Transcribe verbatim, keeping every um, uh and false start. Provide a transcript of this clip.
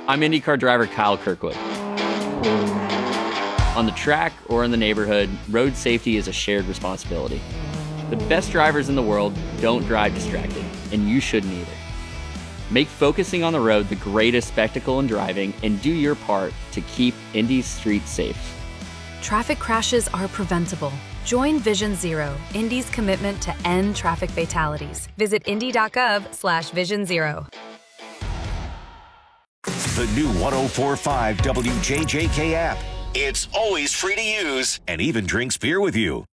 I'm IndyCar driver Kyle Kirkwood. On the track or in the neighborhood, road safety is a shared responsibility. The best drivers in the world don't drive distracted, and you shouldn't either. Make focusing on the road the greatest spectacle in driving and do your part to keep Indy's streets safe. Traffic crashes are preventable. Join Vision Zero, Indy's commitment to end traffic fatalities. Visit indy.gov slash vision zero. The new one oh four point five W J J K app. It's always free to use and even drinks beer with you.